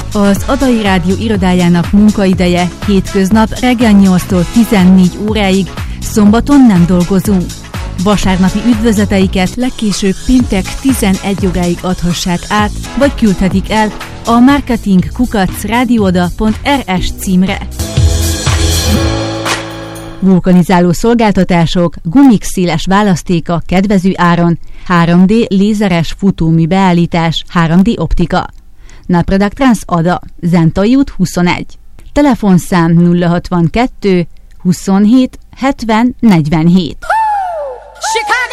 Az Adai Rádió irodájának munkaideje hétköznap reggel 8-tól 14 óráig, szombaton nem dolgozunk. Vasárnapi üdvözleteiket legkésőbb péntek 11 óráig adhassák át, vagy küldhetik el a marketing@radioda.rs címre. Vulkanizáló szolgáltatások, gumik széles választéka kedvező áron, 3D lézeres futómű beállítás, 3D optika. Napradak Trans Ada, Zentai út 21. Telefonszám 062 27 70 47.